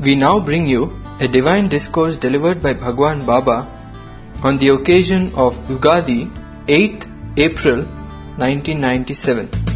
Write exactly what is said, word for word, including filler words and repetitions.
We now bring you a divine discourse delivered by Bhagwan Baba on the occasion of Ugadi, eighth April nineteen ninety-seven.